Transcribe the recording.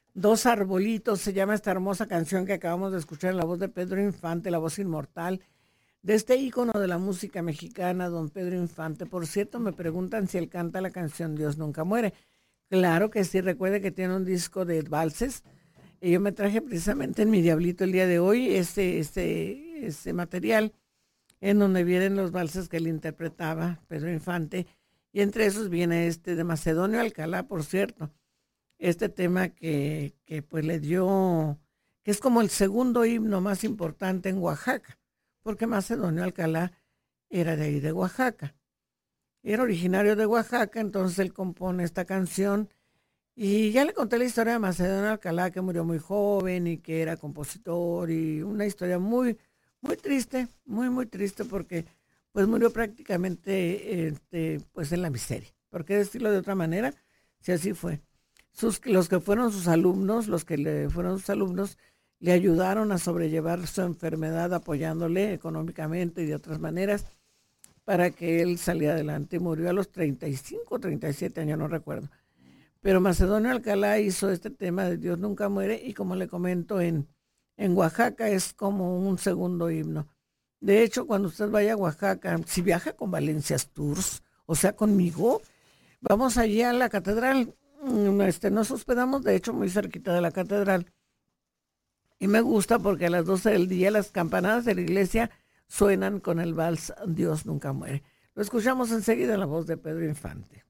Dos arbolitos se llama esta hermosa canción que acabamos de escuchar en la voz de Pedro Infante, la voz inmortal de este ícono de la música mexicana, don Pedro Infante. Por cierto, me preguntan si él canta la canción Dios nunca muere. Claro que sí, recuerde que tiene un disco de valses. Y yo me traje precisamente en mi diablito el día de hoy ese material en donde vienen los valses que él interpretaba, Pedro Infante, y entre esos viene este de Macedonio Alcalá, por cierto, este tema que pues le dio, que es como el segundo himno más importante en Oaxaca, porque Macedonio Alcalá era de ahí de Oaxaca, era originario de Oaxaca, entonces él compone esta canción y ya le conté la historia de Macedonio Alcalá, que murió muy joven y que era compositor y una historia muy, muy triste, muy, muy triste porque pues murió prácticamente pues en la miseria. ¿Por qué decirlo de otra manera? Si así fue. Los que fueron sus alumnos, los que le fueron sus alumnos, le ayudaron a sobrellevar su enfermedad apoyándole económicamente y de otras maneras para que él saliera adelante. Murió a los 35, 37 años, no recuerdo. Pero Macedonio Alcalá hizo este tema de Dios nunca muere y como le comento en Oaxaca es como un segundo himno. De hecho, cuando usted vaya a Oaxaca, si viaja con Valencias Tours, o sea, conmigo, vamos allí a la catedral. Nos hospedamos, de hecho, muy cerquita de la catedral. Y me gusta porque a las 12 del día las campanadas de la iglesia suenan con el vals Dios nunca muere. Lo escuchamos enseguida en la voz de Pedro Infante.